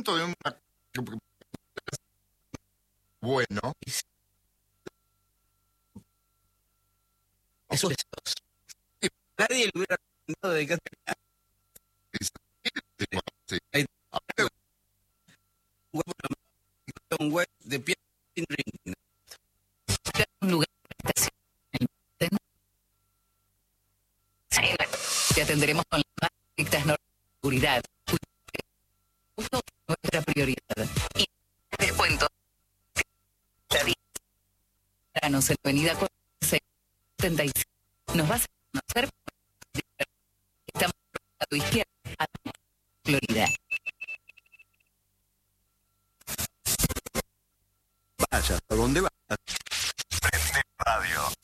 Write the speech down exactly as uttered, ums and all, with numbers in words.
de una bueno. Eso es. Nadie le hubiera recomendado dedicarse a Sí. Hay un web de pie sin ring. Un lugar de estación. Te atenderemos con las más estrictas normas de seguridad. Nuestra prioridad. Y descuento. Granos en Avenida setenta y cinco. Nos vas a conocer. Estamos a tu izquierda, a Florida. Vaya, ¿a dónde va? Prende radio.